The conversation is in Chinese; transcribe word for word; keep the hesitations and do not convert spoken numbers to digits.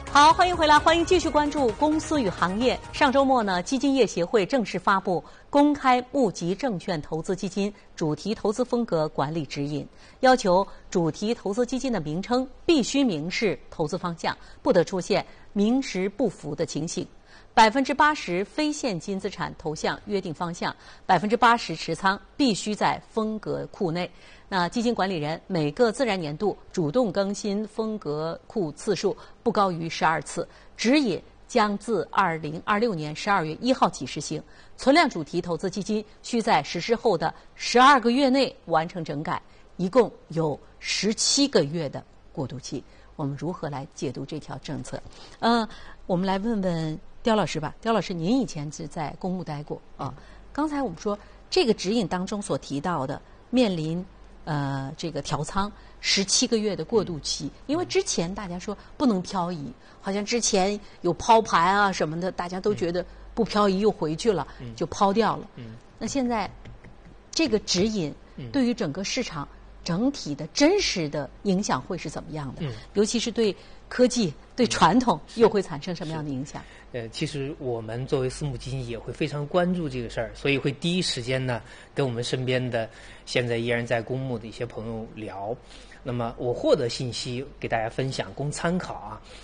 好，欢迎回来，欢迎继续关注公司与行业。上周末呢，基金业协会正式发布公开募集证券投资基金主题投资风格管理指引，要求主题投资基金的名称必须明示投资方向，不得出现名实不符的情形。百分之八十非现金资产投向约定方向，百分之八十持仓必须在风格库内。那基金管理人每个自然年度主动更新风格库次数不高于十二次。指引将自二零二六年十二月一号起实行。存量主题投资基金需在实施后的十二个月内完成整改，一共有十七个月的过渡期。我们如何来解读这条政策？呃，我们来问问刁老师吧。刁老师，您以前是在公募待过啊？刚才我们说这个指引当中所提到的面临呃这个调仓十七个月的过渡期，因为之前大家说不能漂移，好像之前有抛盘啊什么的，大家都觉得不漂移又回去了，就抛掉了。那现在这个指引对于整个市场整体的真实的影响会是怎么样的？嗯、尤其是对科技、对传统又会产生什么样的影响？ 呃，其实我们作为私募基金也会非常关注这个事儿，所以会第一时间呢跟我们身边的现在依然在公募的一些朋友聊。那么我获得信息给大家分享，供参考啊。